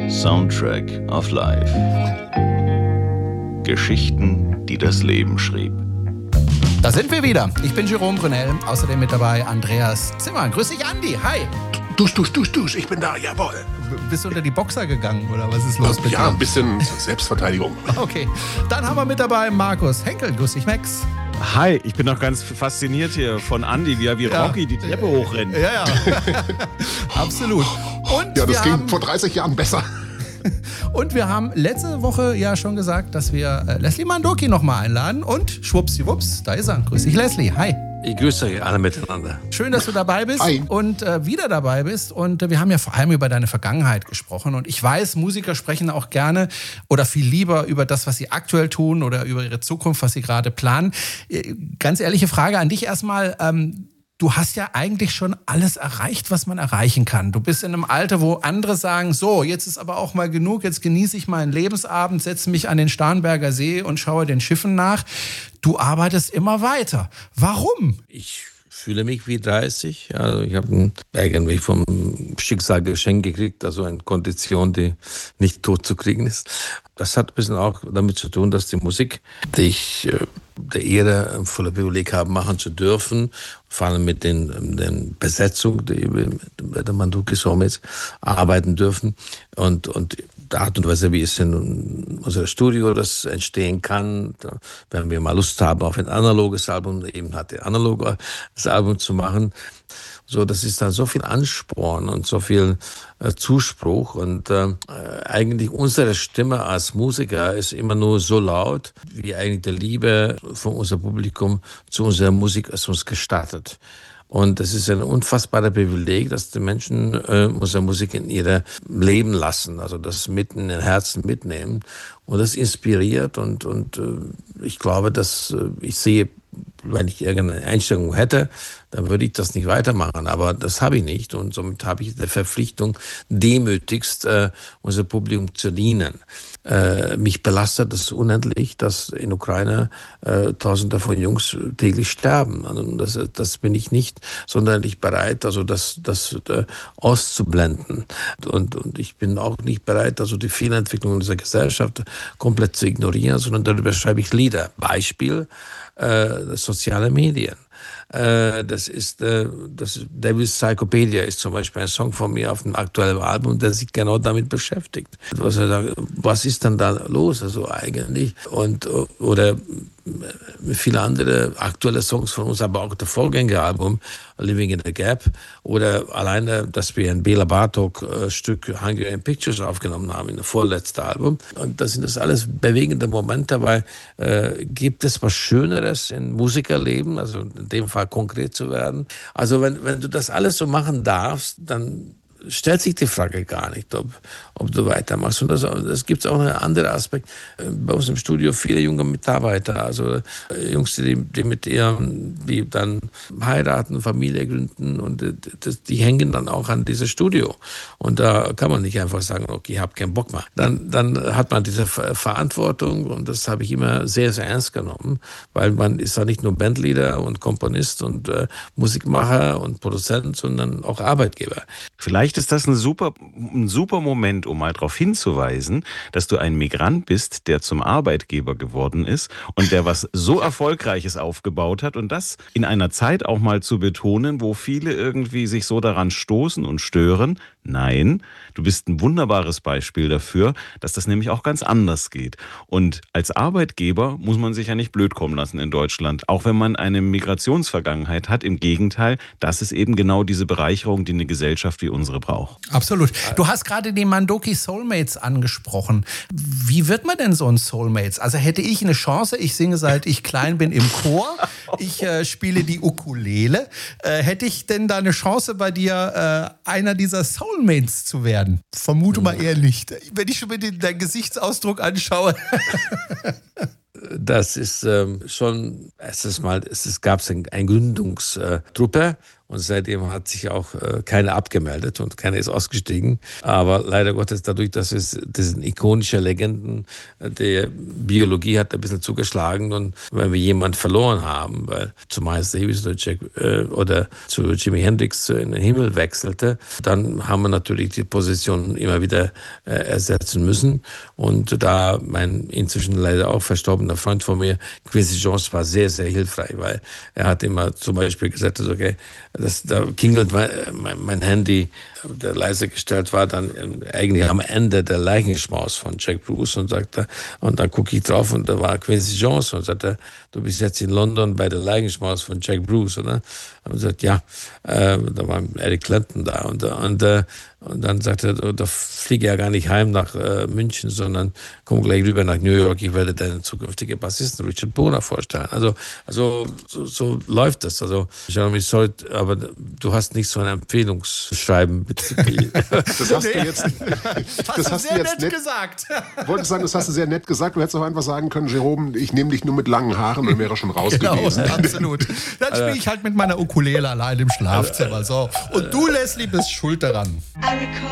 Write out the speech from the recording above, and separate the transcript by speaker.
Speaker 1: Soundtrack of Life. Geschichten, die das Leben schrieb.
Speaker 2: Da sind wir wieder. Ich bin Jerome Brunel, außerdem mit dabei Andreas Zimmer. Grüß dich, Andi. Hi.
Speaker 3: Dusch, ich bin da, jawohl.
Speaker 2: Bist du unter die Boxer gegangen oder was ist los mit dir?
Speaker 3: Ja, ein bisschen Selbstverteidigung.
Speaker 2: Okay, dann haben wir mit dabei Markus Henkel. Grüß dich, Max.
Speaker 4: Hi, ich bin noch ganz fasziniert hier von Andi, wie er wie Rocky die Treppe hochrennt.
Speaker 2: Ja. Absolut. Und
Speaker 3: ja, das ging vor 30 Jahren besser.
Speaker 2: Und wir haben letzte Woche ja schon gesagt, dass wir Leslie Mandoki nochmal einladen. Und schwuppsiwupps, da ist er. Grüß dich, Leslie. Hi.
Speaker 5: Ich grüße euch alle miteinander.
Speaker 2: Schön, dass du dabei bist.
Speaker 3: Hi.
Speaker 2: Und wieder dabei bist. Und wir haben ja vor allem über deine Vergangenheit gesprochen. Und ich weiß, Musiker sprechen auch gerne oder viel lieber über das, was sie aktuell tun oder über ihre Zukunft, was sie gerade planen. Ganz ehrliche Frage an dich erstmal. Du hast ja eigentlich schon alles erreicht, was man erreichen kann. Du bist in einem Alter, wo andere sagen, so, jetzt ist aber auch mal genug, jetzt genieße ich meinen Lebensabend, setze mich an den Starnberger See und schaue den Schiffen nach. Du arbeitest immer weiter. Warum?
Speaker 5: Ich fühle mich wie 30. Also ich habe irgendwie vom Schicksal geschenkt gekriegt, also eine Kondition, die nicht tot zu kriegen ist. Das hat ein bisschen auch damit zu tun, dass die Musik, die ich der Ehre voller Privileg habe, machen zu dürfen, vor allem mit den Besetzungen, die wir mit der Mandoki Soulmates arbeiten dürfen und der Art und Weise, wie es in unserem Studio das entstehen kann, wenn wir mal Lust haben auf ein analoges Album, eben hat der analoges Album zu machen. So, das ist dann so viel Ansporn und so viel Zuspruch und eigentlich unsere Stimme als Musiker ist immer nur so laut, wie eigentlich die Liebe von unserem Publikum zu unserer Musik es uns gestattet. Und es ist ein unfassbarer Privileg, dass die Menschen unsere Musik in ihr Leben lassen, also das mitten in den Herzen mitnehmen. Und das inspiriert und ich glaube, dass ich sehe, wenn ich irgendeine Einstellung hätte, dann würde ich das nicht weitermachen. Aber das habe ich nicht und somit habe ich die Verpflichtung, demütigst unser Publikum zu dienen. Mich belastet es unendlich, dass in Ukraine Tausende von Jungs täglich sterben. Also das bin ich nicht sonderlich bereit, also das auszublenden. Und ich bin auch nicht bereit, also die Fehlentwicklung unserer Gesellschaft komplett zu ignorieren, sondern darüber schreibe ich Lieder. Beispiel soziale Medien. Das Devil's Psychopedia ist zum Beispiel ein Song von mir auf dem aktuellen Album, der sich genau damit beschäftigt. Was ist denn da los, also eigentlich? Oder viele andere aktuelle Songs von uns, aber auch das Vorgängeralbum Living in the Gap oder alleine, dass wir ein Bela Bartok Stück Hungarian Pictures aufgenommen haben in das vorletzte Album. Und das sind das alles bewegende Momente, weil gibt es was Schöneres in Musikerleben, also in dem Fall konkret zu werden. Also wenn du das alles so machen darfst, dann stellt sich die Frage gar nicht, ob du weitermachst. Und das gibt auch einen anderen Aspekt. Bei uns im Studio viele junge Mitarbeiter, also Jungs, die dann heiraten, Familie gründen und die hängen dann auch an diesem Studio. Und da kann man nicht einfach sagen, okay, ich habe keinen Bock mehr. Dann hat man diese Verantwortung und das habe ich immer sehr, sehr ernst genommen, weil man ist ja nicht nur Bandleader und Komponist und Musikmacher und Produzent, sondern auch Arbeitgeber.
Speaker 4: Vielleicht ist das ein super Moment, um mal darauf hinzuweisen, dass du ein Migrant bist, der zum Arbeitgeber geworden ist und der was so Erfolgreiches aufgebaut hat und das in einer Zeit auch mal zu betonen, wo viele irgendwie sich so daran stoßen und stören. Nein, du bist ein wunderbares Beispiel dafür, dass das nämlich auch ganz anders geht. Und als Arbeitgeber muss man sich ja nicht blöd kommen lassen in Deutschland, auch wenn man eine Migrationsvergangenheit hat. Im Gegenteil, das ist eben genau diese Bereicherung, die eine Gesellschaft wie unsere braucht.
Speaker 2: Absolut. Du hast gerade die Mandoki Soulmates angesprochen. Wie wird man denn so ein Soulmates? Also hätte ich eine Chance, ich singe seit ich klein bin im Chor, ich spiele die Ukulele, hätte ich denn da eine Chance bei dir, einer dieser Soulmates zu werden? Vermute mal eher nicht. Wenn ich schon mir deinen Gesichtsausdruck anschaue.
Speaker 5: Das ist schon, erstes Mal, gab es eine Gründungstruppe und seitdem hat sich auch keiner abgemeldet und keiner ist ausgestiegen. Aber leider Gottes, dadurch, dass es diesen ikonische Legenden der Biologie hat ein bisschen zugeschlagen, und wenn wir jemanden verloren haben, weil zu Miles Davis oder zu Jimi Hendrix in den Himmel wechselte, dann haben wir natürlich die Position immer wieder ersetzen müssen. Und da mein inzwischen leider auch verstorbener Freund von mir, Quincy Jones, war sehr, sehr hilfreich, weil er hat immer zum Beispiel gesagt, okay, da klingelt mein Handy, der leise gestellt war, dann eigentlich am Ende der Leichenschmaus von Jack Bruce, und sagte, und dann gucke ich drauf und da war Quincy Jones und sagte, du bist jetzt in London bei der Leichenschmaus von Jack Bruce, oder? Und sagt, ja, da war Eric Clapton da und dann sagte er, da fliege ja gar nicht heim nach München, sondern komm gleich rüber nach New York, ich werde deinen zukünftigen Bassisten Richard Bona vorstellen. Also so läuft das. Also Jeremy Sold, aber du hast nicht so ein Empfehlungsschreiben bezüglich.
Speaker 3: Das hast du jetzt,
Speaker 2: das hast du jetzt nett gesagt.
Speaker 3: Wollte sagen, das hast du sehr nett gesagt. Du hättest auch einfach sagen können, Jerome, ich nehme dich nur mit langen Haaren, dann wäre schon raus gewesen.
Speaker 2: Absolut. Dann spiele ich halt mit meiner Ukulele allein im Schlafzimmer. So. Und du, Leslie, bist schuld daran.
Speaker 6: I recall